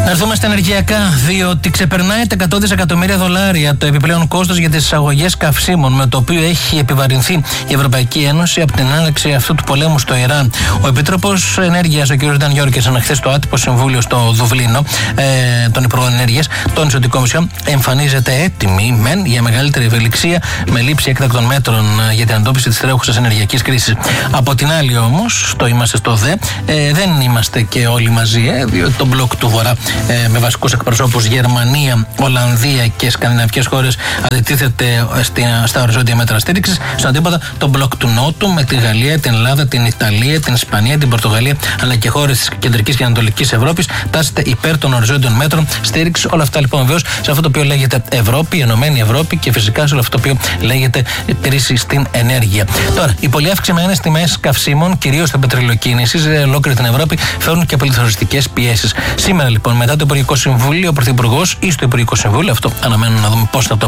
Να έρθουμε στα ενεργειακά, διότι ξεπερνάει τα $100 δισεκατομμύρια το επιπλέον κόστος για τις εισαγωγές καυσίμων, με το οποίο έχει επιβαρυνθεί η Ευρωπαϊκή Ένωση από την άνοιξη αυτού του πολέμου στο Ιράν. Ο Επίτροπος Ενέργειας, ο κ. Dan Jorgensen, χθες στο άτυπο συμβούλιο στο Δουβλίνο των Υπουργών Ενέργειας, τόνισε ότι η Κομισιόν εμφανίζεται έτοιμη για μεγαλύτερη ευελιξία με λήψη έκτακτων μέτρων για την αντιμετώπιση της τρέχουσας ενεργειακής κρίσης. Από την άλλη, όμως, είμαστε στο ΔΕ, δεν είμαστε και όλοι μαζί, διότι το μπλοκ του Βορρά με βασικούς εκπροσώπους Γερμανία, Ολλανδία και σκανδιναβικές χώρες αντιτίθεται στα οριζόντια μέτρα στήριξης. Στον αντίποδα, το μπλοκ του Νότου με τη Γαλλία, την Ελλάδα, την Ιταλία, την Ισπανία, την Πορτογαλία αλλά και χώρες της κεντρικής και ανατολικής Ευρώπης τάσσεται υπέρ των οριζόντιων μέτρων στήριξης. Όλα αυτά λοιπόν βεβαίως σε αυτό το οποίο λέγεται Ευρώπη, η Ενωμένη Ευρώπη και φυσικά σε όλο αυτό το οποίο λέγεται κρίση στην ενέργεια. Τώρα, οι πολύ αυξημένες τιμές καυσίμων, κυρίως των πετρελαιοκίνησης, ολόκληρη την Ευρώπη, φέρνουν και πληθωριστικές πιέσεις. Σήμερα λοιπόν, μετά το Υπουργικό Συμβούλιο, ο Πρωθυπουργός ή στο Υπουργικό Συμβούλιο, αυτό αναμένουμε να δούμε πώς θα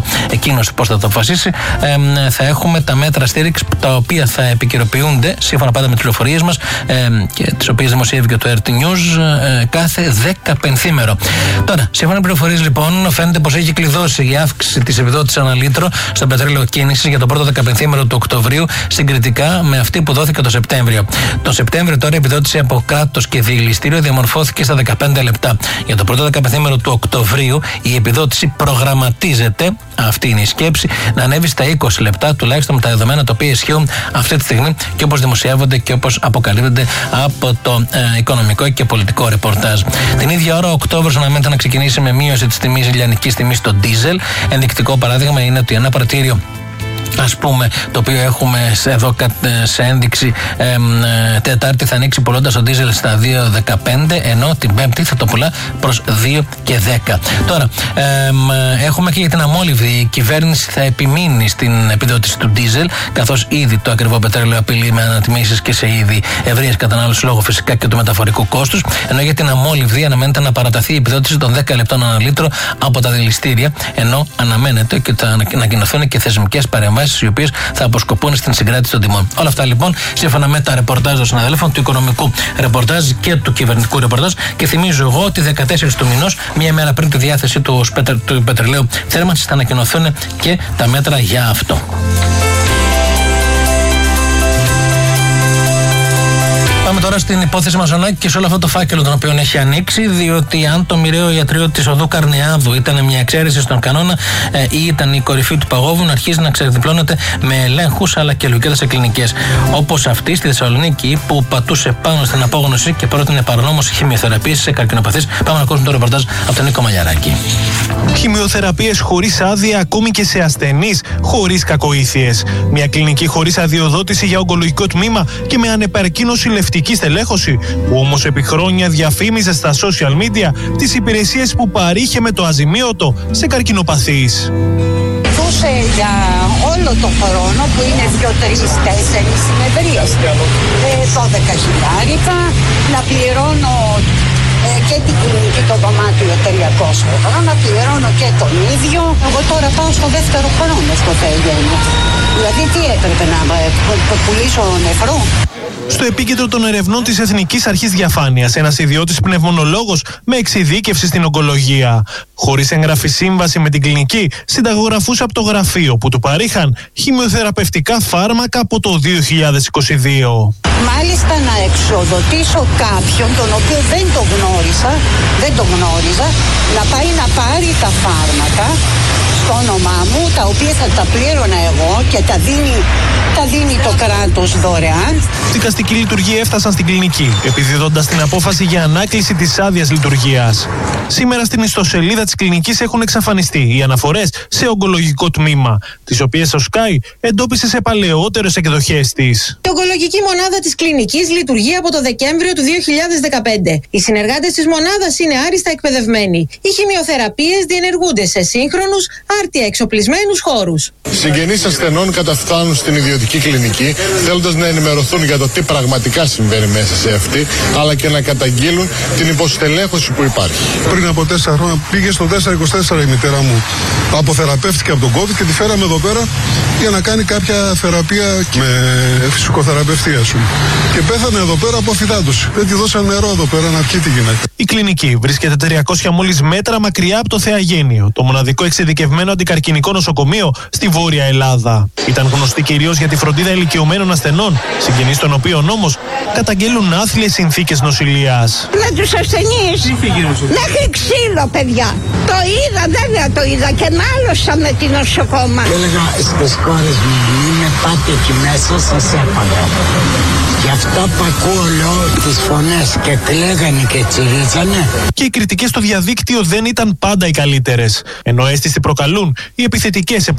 το αποφασίσει, θα έχουμε τα μέτρα στήριξη τα οποία θα επικαιροποιούνται σύμφωνα πάντα με τις πληροφορίες μας και τις οποίες δημοσιεύει και το RT News κάθε 10 πενθήμερο. Τώρα, σύμφωνα με πληροφορίες λοιπόν, φαίνεται πως έχει κλειδώσει η αύξηση της επιδότησης ανά λίτρο στο πετρέλαιο κίνησης για το πρώτο 15ήμερο του Οκτωβρίου συγκριτικά με αυτή που δόθηκε το Σεπτέμβριο. Το Σεπτέμβριο τώρα η επιδότηση από κράτος και διελιστήριο διαμορφώθηκε στα 15 λεπτά. Για το πρώτο 15ήμερο του Οκτωβρίου η επιδότηση προγραμματίζεται, αυτή είναι η σκέψη, να ανέβει στα 20 λεπτά τουλάχιστον με τα δεδομένα τα οποία ισχύουν αυτή τη στιγμή και όπως δημοσιεύονται και όπως αποκαλύπτονται από το οικονομικό και πολιτικό ρεπορτάζ. Την ίδια ώρα ο Οκτώβριος αναμένεται να ξεκινήσει με μείωση της τιμής ηλιανικής τιμής στο ντίζελ. Ενδεικτικό παράδειγμα είναι ότι ένα πρατήριο, ας πούμε, το οποίο έχουμε εδώ σε ένδειξη Τετάρτη θα ανοίξει πουλώντας το ντίζελ στα 2,15 ενώ την Πέμπτη θα το πουλά προς 2,10. Τώρα έχουμε και για την αμόλυβδη, η κυβέρνηση θα επιμείνει στην επιδότηση του ντίζελ, καθώς ήδη το ακριβό πετρέλαιο απειλεί με ανατιμήσεις και σε είδη ευρείας κατανάλωσης λόγω φυσικά και του μεταφορικού κόστους, ενώ για την αμόλυβδη αναμένεται να παραταθεί η επιδότηση των 10 λεπτών ανά λίτρο από τα δηληστήρια, ενώ αναμένεται και θα ανακοινωθούν και θεσμικές παρεμβάσεις οι οποίες θα αποσκοπούν στην συγκράτηση των τιμών. Όλα αυτά λοιπόν σύμφωνα με τα ρεπορτάζ των συναδέλφων, του οικονομικού ρεπορτάζ και του κυβερνητικού ρεπορτάζ. Και θυμίζω εγώ ότι 14 του μηνός, μία μέρα πριν τη διάθεση του πετρελαίου θέρμανσης, θα ανακοινωθούν και τα μέτρα για αυτό. Πάμε τώρα στην υπόθεση Μαζονάκη και σε όλο αυτό το φάκελο τον οποίο έχει ανοίξει, διότι αν το μοιραίο ιατρείο της οδού Καρνεάδου ήταν μια εξαίρεση στον κανόνα ή ήταν η κορυφή του παγόβουνου, αρχίζει να ξεδιπλώνεται με ελέγχους αλλά και λογικές σε κλινικές. Όπως αυτή στη Θεσσαλονίκη που πατούσε πάνω στην απόγνωση και πρότεινε παρανόμως χημειοθεραπείες σε καρκινοπαθείς. Πάμε να ακούσουμε το ρεπορτάζ από τον Νίκο Μαλιαράκη. Χημειοθεραπείες χωρίς άδεια ακόμη και σε ασθενείς χωρίς κακοήθειες. Μια κλινική χωρίς αδειοδότηση για ογκολογικό τμήμα και με ανεπαρκή νοσηλευτική στελέχωση, που όμως επί χρόνια διαφήμιζε στα social media τις υπηρεσίες που παρήχε με το αζημίωτο σε καρκινοπαθείς. Για όλο τον χρόνο που είναι 2-3-4 συνεδρίες, 12 χιλιάρικα, να πληρώνω και την κλινική, το δωμάτιο 300 ευρώ, να πληρώνω και τον ίδιο. Εγώ τώρα πάω στο δεύτερο χρόνο στο Θεογέννη. Δηλαδή τι έπρεπε να πουλήσω νεφρό? Στο επίκεντρο των ερευνών της Εθνικής Αρχής Διαφάνειας, ένας ιδιώτης πνευμονολόγος με εξειδίκευση στην ογκολογία. Χωρίς εγγραφή σύμβαση με την κλινική, συνταγογραφούσε από το γραφείο που του παρήχαν χημειοθεραπευτικά φάρμακα από το 2022. Μάλιστα να εξοδοτήσω κάποιον τον οποίο δεν το γνώριζα, να πάει να πάρει τα φάρμακα στο όνομά μου, τα οποία θα τα πλήρωνα εγώ και τα δίνει το κράτος δωρεάν. Δικαστική λειτουργία έφτασαν στην κλινική, επιδίδοντας την απόφαση για ανάκληση της άδειας λειτουργίας. Σήμερα στην ιστοσελίδα της κλινικής έχουν εξαφανιστεί οι αναφορές σε ογκολογικό τμήμα, τις οποίες ο Sky εντόπισε σε παλαιότερες εκδοχές της. Η ογκολογική μονάδα της κλινικής λειτουργεί από το Δεκέμβριο του 2015. Οι συνεργάτες της μονάδας είναι άριστα εκπαιδευμένοι. Οι χημειοθεραπείες διενεργούνται σε σύγχρονους άρτια εξοπλισμένους χώρους. Συγγενείς ασθενών καταφθάνουν στην ιδιωτική κλινική θέλοντας να ενημερωθούν για το τι πραγματικά συμβαίνει μέσα σε αυτή, αλλά και να καταγγείλουν την υποστελέχωση που υπάρχει. Πριν από 4 χρόνια πήγε στο 424 η μητέρα μου. Αποθεραπεύτηκε από τον COVID και τη φέραμε εδώ πέρα για να κάνει κάποια θεραπεία με φυσικοθεραπευτή, ας πούμε. Και πέθανε εδώ πέρα από αφυδάτωση. Δεν τη δώσαν νερό εδώ πέρα να πιει τη γυναίκα. Η κλινική βρίσκεται 300 μόλις μέτρα μακριά από το Θεαγένειο, το μοναδικό εξειδικευμένο αντικαρκινικό νοσοκομείο στη Βόρεια Ελλάδα. Ήταν γνωστή κυρίως για τη φροντίδα ηλικιωμένων ασθενών, συγγενείς των οποίων όμως καταγγέλουν άθλιες συνθήκες νοσηλείας. Με τους ασθενείς, μέχρι ξύλο, παιδιά. Το είδα, δεν το είδα και μάλωσα με την νοσοκόμα. Έλεγα στις κόρες μου, μην με πάτε εκεί μέσα, σας έπαγα. Γι' αυτό που ακούω λέω τις φωνές και κλαίγανε και τσιρίζανε. Και οι κριτικές στο διαδίκτυο δεν ήταν πάντα οι καλύτερες. Ενώ αίσθηση προκαλούν οι επιθετικές